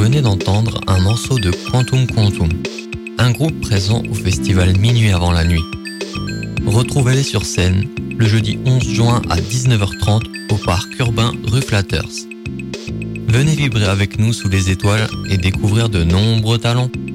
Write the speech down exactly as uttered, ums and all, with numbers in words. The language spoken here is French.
venez d'entendre un morceau de Quantum Quantum, un groupe présent au festival Minuit avant la nuit. Retrouvez-les sur scène le jeudi onze juin à dix-neuf heures trente au parc urbain rue Flatters. Venez vibrer avec nous sous les étoiles et découvrir de nombreux talents.